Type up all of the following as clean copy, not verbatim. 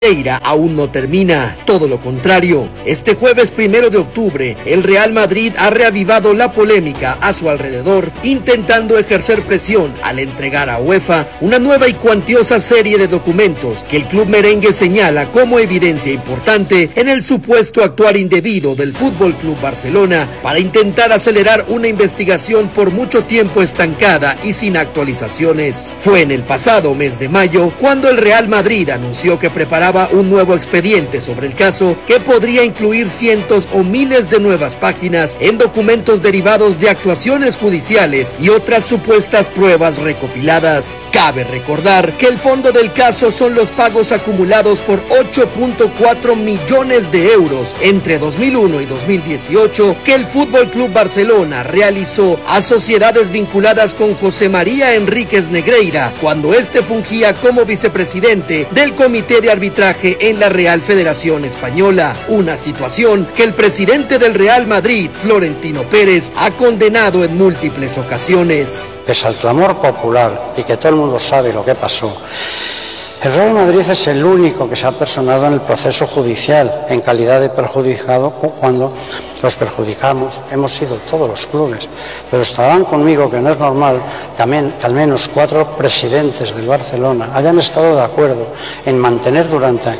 Negreira aún no termina, todo lo contrario. Este jueves 1 de octubre, el Real Madrid ha reavivado la polémica a su alrededor, intentando ejercer presión al entregar a UEFA una nueva y cuantiosa serie de documentos que el club merengue señala como evidencia importante en el supuesto actuar indebido del Fútbol Club Barcelona para intentar acelerar una investigación por mucho tiempo estancada y sin actualizaciones. Fue en el pasado mes de mayo cuando el Real Madrid anunció que preparaba un nuevo expediente sobre el caso que podría incluir cientos o miles de nuevas páginas en documentos derivados de actuaciones judiciales y otras supuestas pruebas recopiladas. Cabe recordar que el fondo del caso son los pagos acumulados por 8.4 millones de euros entre 2001 y 2018 que el Fútbol Club Barcelona realizó a sociedades vinculadas con José María Enríquez Negreira cuando este fungía como vicepresidente del Comité de Arbitraje en la Real Federación Española, una situación que el presidente del Real Madrid, Florentino Pérez, ha condenado en múltiples ocasiones. Pese al clamor popular y que todo el mundo sabe lo que pasó, el Real Madrid es el único que se ha personado en el proceso judicial en calidad de perjudicado cuando los perjudicamos hemos sido todos los clubes, pero estarán conmigo que no es normal que al menos 4 presidentes del Barcelona hayan estado de acuerdo en mantener durante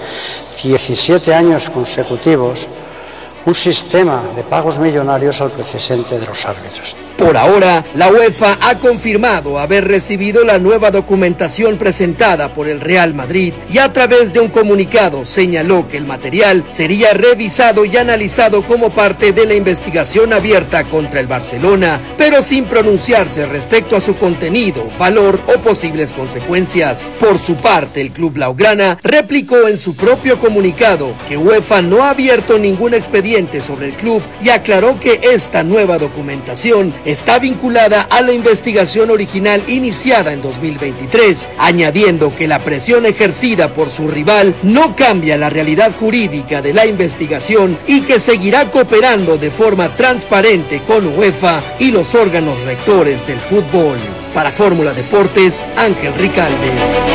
17 años consecutivos un sistema de pagos millonarios al presidente de los árbitros. Por ahora, la UEFA ha confirmado haber recibido la nueva documentación presentada por el Real Madrid y a través de un comunicado señaló que el material sería revisado y analizado como parte de la investigación abierta contra el Barcelona, pero sin pronunciarse respecto a su contenido, valor o posibles consecuencias. Por su parte, el club blaugrana replicó en su propio comunicado que UEFA no ha abierto ningún expediente sobre el club y aclaró que esta nueva documentación está vinculada a la investigación original iniciada en 2023, añadiendo que la presión ejercida por su rival no cambia la realidad jurídica de la investigación y que seguirá cooperando de forma transparente con UEFA y los órganos rectores del fútbol. Para Fórmula Deportes, Ángel Ricalde.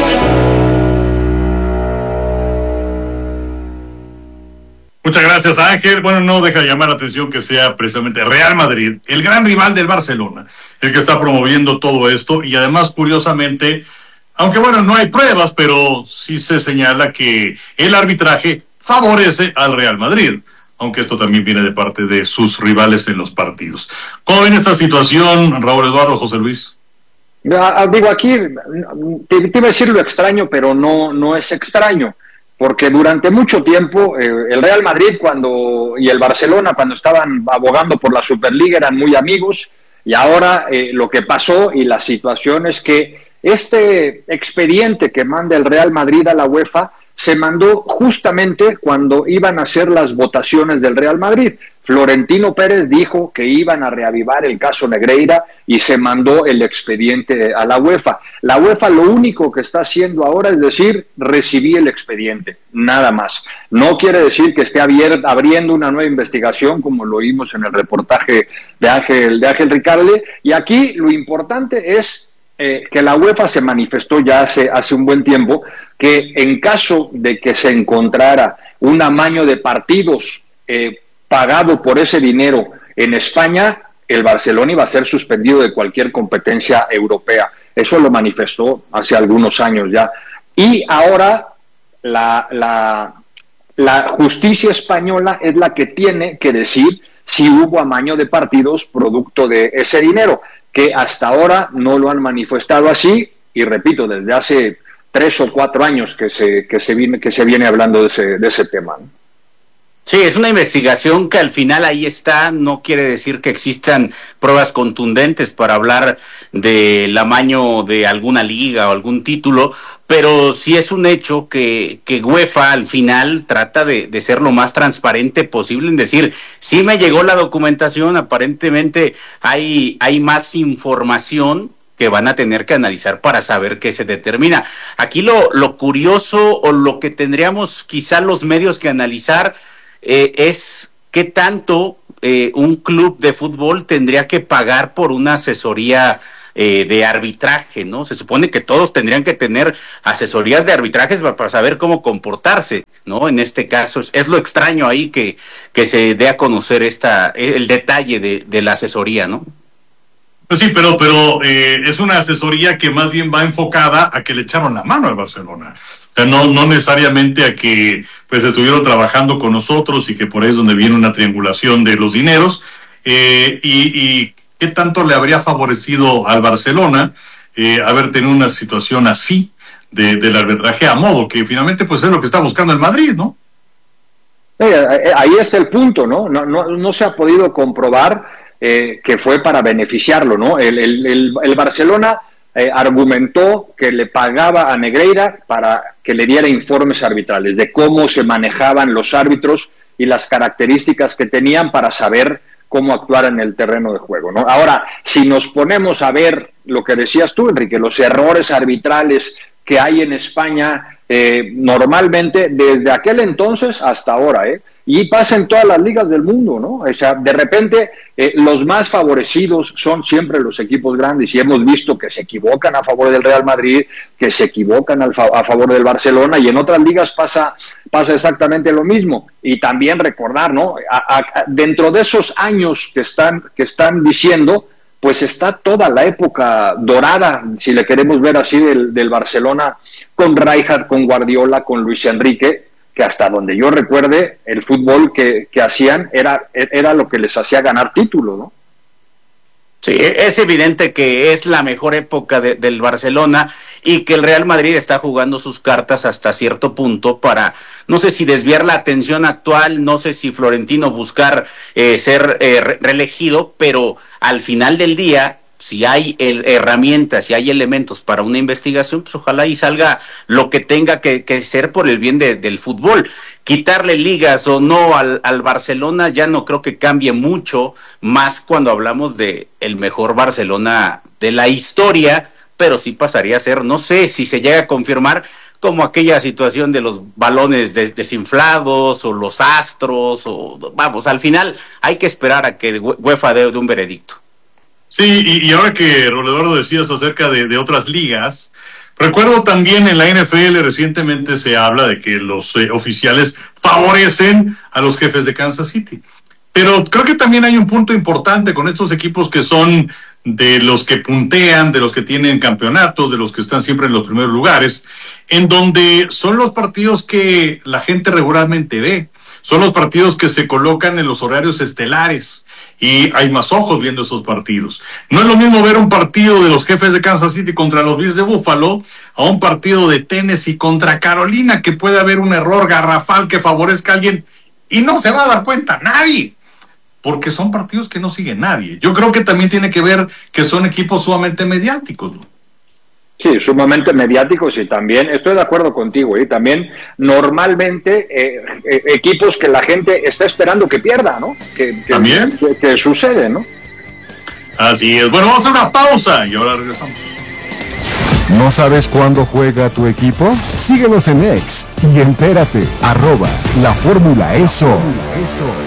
Muchas gracias, Ángel. Bueno, no deja de llamar la atención que sea precisamente Real Madrid, el gran rival del Barcelona, el que está promoviendo todo esto y además, curiosamente, aunque bueno, no hay pruebas, pero sí se señala que el arbitraje favorece al Real Madrid, aunque esto también viene de parte de sus rivales en los partidos. ¿Cómo ven esta situación, Raúl Eduardo, José Luis? Digo, aquí te iba a decir lo extraño, pero no es extraño. Porque durante mucho tiempo el Real Madrid y el Barcelona cuando estaban abogando por la Superliga eran muy amigos y ahora lo que pasó y la situación es que este expediente que manda el Real Madrid a la UEFA se mandó justamente cuando iban a hacer las votaciones del Real Madrid. Florentino Pérez dijo que iban a reavivar el caso Negreira y se mandó el expediente a la UEFA. La UEFA lo único que está haciendo ahora es decir, recibí el expediente, nada más. No quiere decir que esté abriendo una nueva investigación, como lo vimos en el reportaje de Ángel Ricalde. Y aquí lo importante es que la UEFA se manifestó ya hace un buen tiempo que en caso de que se encontrara un amaño de partidos pagado por ese dinero en España, el Barcelona iba a ser suspendido de cualquier competencia europea. Eso lo manifestó hace algunos años ya. Y ahora la justicia española es la que tiene que decir si hubo amaño de partidos producto de ese dinero, que hasta ahora no lo han manifestado así, y repito, desde hace 3 o 4 años que se viene hablando de ese tema, ¿no? Sí, es una investigación que al final ahí está, no quiere decir que existan pruebas contundentes para hablar del amaño de alguna liga o algún título, pero sí es un hecho que UEFA al final trata de ser lo más transparente posible en decir, sí me llegó la documentación, aparentemente hay más información que van a tener que analizar para saber qué se determina. Aquí lo curioso o lo que tendríamos quizá los medios que analizar es qué tanto un club de fútbol tendría que pagar por una asesoría de arbitraje, ¿no? Se supone que todos tendrían que tener asesorías de arbitrajes para saber cómo comportarse, ¿no? En este caso es lo extraño ahí que se dé a conocer el detalle de la asesoría, ¿no? Pues sí, pero es una asesoría que más bien va enfocada a que le echaron la mano al Barcelona. O sea, no necesariamente a que pues estuvieron trabajando con nosotros y que por ahí es donde viene una triangulación de los dineros. Y qué tanto le habría favorecido al Barcelona haber tenido una situación así del arbitraje a modo, que finalmente pues es lo que está buscando el Madrid, ¿no? Ahí está el punto, ¿no? No se ha podido comprobar que fue para beneficiarlo, ¿no? El Barcelona argumentó que le pagaba a Negreira para que le diera informes arbitrales de cómo se manejaban los árbitros y las características que tenían para saber cómo actuar en el terreno de juego, ¿no? Ahora, si nos ponemos a ver lo que decías tú, Enrique, los errores arbitrales que hay en España normalmente desde aquel entonces hasta ahora, y pasa en todas las ligas del mundo, ¿no? O sea, de repente los más favorecidos son siempre los equipos grandes y hemos visto que se equivocan a favor del Real Madrid, que se equivocan a favor del Barcelona, y en otras ligas pasa exactamente lo mismo. Y también recordar, ¿no? Dentro de esos años que están diciendo, pues está toda la época dorada, si le queremos ver así, del Barcelona, con Rijkaard, con Guardiola, con Luis Enrique, que hasta donde yo recuerde, el fútbol que hacían era lo que les hacía ganar títulos, ¿no? Sí, es evidente que es la mejor época del Barcelona y que el Real Madrid está jugando sus cartas hasta cierto punto para, no sé si desviar la atención actual, no sé si Florentino buscar ser reelegido, pero al final del día, si hay herramientas, si hay elementos para una investigación, pues ojalá y salga lo que tenga que ser por el bien del fútbol. Quitarle ligas o no al Barcelona ya no creo que cambie mucho, más cuando hablamos de el mejor Barcelona de la historia, pero sí pasaría a ser, no sé si se llega a confirmar, como aquella situación de los balones desinflados o los astros, o vamos, al final hay que esperar a que UEFA dé un veredicto. Sí, y ahora que Eduardo decías acerca de otras ligas, recuerdo también en la NFL recientemente se habla de que los oficiales favorecen a los Jefes de Kansas City. Pero creo que también hay un punto importante con estos equipos que son de los que puntean, de los que tienen campeonatos, de los que están siempre en los primeros lugares, en donde son los partidos que la gente regularmente ve, son los partidos que se colocan en los horarios estelares y hay más ojos viendo esos partidos. No es lo mismo ver un partido de los Jefes de Kansas City contra los Bills de Buffalo a un partido de Tennessee contra Carolina, que puede haber un error garrafal que favorezca a alguien y no se va a dar cuenta nadie, porque son partidos que no sigue nadie. Yo creo que también tiene que ver que son equipos sumamente mediáticos, ¿no? Sí, sumamente mediáticos, y también estoy de acuerdo contigo, y también normalmente equipos que la gente está esperando que pierda, ¿no? ¿También? Que sucede, ¿no? Así es. Bueno, vamos a hacer una pausa y ahora regresamos. ¿No sabes cuándo juega tu equipo? Síguenos en X y entérate, @La Fórmula Eso.